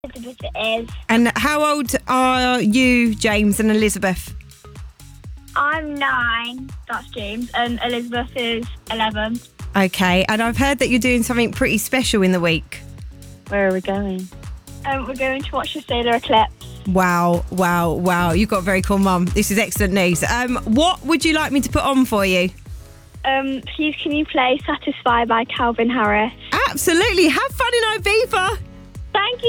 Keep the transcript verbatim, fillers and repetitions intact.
Elizabeth is. And how old are you, James and Elizabeth? I'm nine, that's James, and Elizabeth is eleven. Okay, and I've heard that you're doing something pretty special in the week. Where are we going? Um, we're going to watch the solar eclipse. Wow, wow, wow. You've got a very cool mum. This is excellent news. Um, what would you like me to put on for you? Um, please can you play Satisfy by Calvin Harris? Absolutely. Have fun in Ibiza. Thank you.